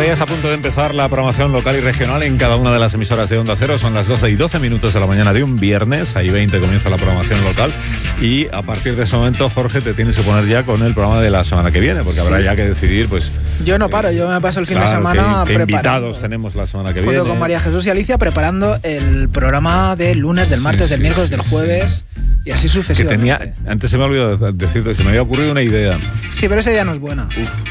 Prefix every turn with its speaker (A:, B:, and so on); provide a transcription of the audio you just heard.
A: tarde, ya está a punto de empezar la programación local y regional en cada una de las emisoras de Onda Cero. Son las 12:12 de la mañana de un viernes. Ahí 20 comienza la programación local. Y a partir de ese momento, Jorge, te tienes que poner ya con el programa de la semana que viene, porque habrá ya que decidir, pues...
B: Yo no paro, yo me paso el fin de semana
A: ¿Qué
B: preparando.
A: invitados tenemos la semana que viene?
B: Junto con María Jesús y Alicia preparando el programa del lunes, del martes, del miércoles, del jueves y así sucesivamente.
A: Antes se me ha olvidado decirte, se me había ocurrido una idea.
B: Sí, pero esa idea no es buena.